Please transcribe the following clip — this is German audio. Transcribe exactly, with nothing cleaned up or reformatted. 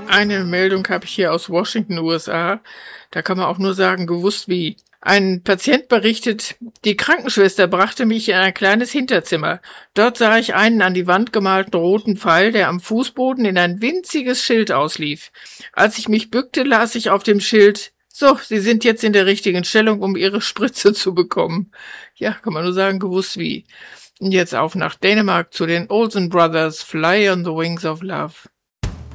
Eine Meldung habe ich hier aus Washington, U S A. Da kann man auch nur sagen, gewusst wie. Ein Patient berichtet, die Krankenschwester brachte mich in ein kleines Hinterzimmer. Dort sah ich einen an die Wand gemalten roten Pfeil, der am Fußboden in ein winziges Schild auslief. Als ich mich bückte, las ich auf dem Schild: So, Sie sind jetzt in der richtigen Stellung, um Ihre Spritze zu bekommen. Ja, kann man nur sagen, gewusst wie. Und jetzt auf nach Dänemark zu den Olsen Brothers, Fly on the Wings of Love.